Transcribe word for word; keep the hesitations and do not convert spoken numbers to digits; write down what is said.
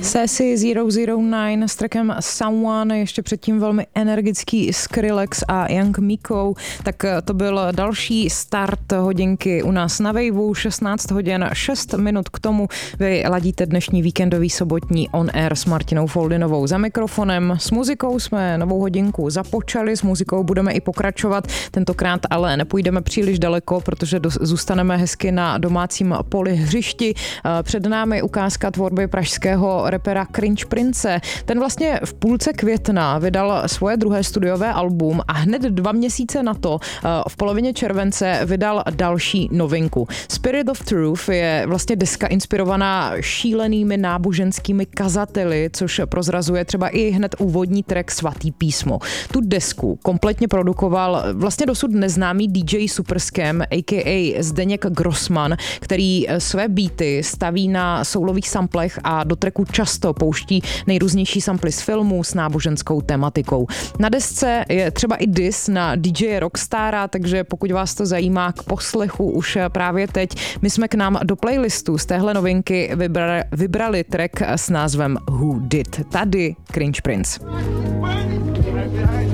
Sassy zero zero nine s trackem Someone, ještě předtím velmi energický Skrillex a Young Miko, tak to byl další start hodinky u nás na Waveu, šestnáct hodin, šest minut k tomu. Vy ladíte dnešní víkendový sobotní On Air s Martinou Foldinovou za mikrofonem. S muzikou jsme novou hodinku započali, s muzikou budeme i pokračovat, tentokrát ale nepůjdeme příliš daleko, protože do, zůstaneme hezky na domácím poli hřišti. Před námi ukázka tvorby pražského rapera Cringe Prince. Ten vlastně v půlce května vydal svoje druhé studiové album a hned dva měsíce na to, v polovině července, vydal další novinku. Spirit of Truth je vlastně deska inspirovaná šílenými náboženskými kazateli, což prozrazuje třeba i hned úvodní track Svatý písmo. Tu desku kompletně produkoval vlastně dosud neznámý D J Superscam, a k a. Zdeněk Grossman, který své beaty staví na soulových samplech a do tracku často pouští nejrůznější samply z filmů s náboženskou tematikou. Na desce je třeba i diss na D J Rockstara, takže pokud vás to zajímá k poslechu už právě teď, my jsme k nám do playlistu z téhle novinky vybrali, vybrali track s názvem Who Did. Tady Cringe Prince.